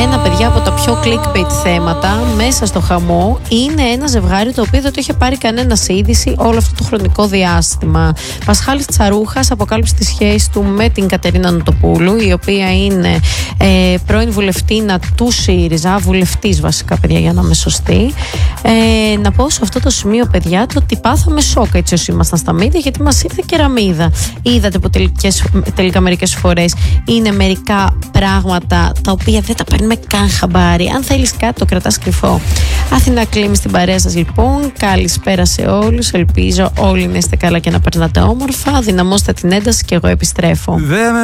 ένα, παιδιά, από τα πιο clickbait θέματα μέσα στο χαμό είναι ένα ζευγάρι το οποίο δεν το είχε πάρει κανένα σε είδηση όλο αυτό το χρονικό διάστημα. Πασχάλης Τσαρούχας αποκάλυψε τη σχέση του με την Κατερίνα Νοτοπούλου, η οποία είναι πρώην βουλευτήνα του ΣΥΡΙΖΑ, βουλευτής βασικά, παιδιά, για να είμαι σωστή. Να πω σε αυτό το σημείο, παιδιά, το ότι πάθαμε σοκ έτσι όσοι ήμασταν στα μίδια, γιατί μας ήρθε κεραμίδα. Είδατε που τελικά μερικές φορές είναι μερικά πράγματα τα οποία δεν τα παίρνουμε καν χαμπάρι. Αν θέλεις κάτι, το κρατάς κρυφό. Αθηνά Κλίμη στην παρέα σας, λοιπόν. Καλησπέρα σε όλους. Ελπίζω όλοι να είστε καλά και να περνάτε όμορφα. Δυναμώστε την ένταση και εγώ επιστρέφω.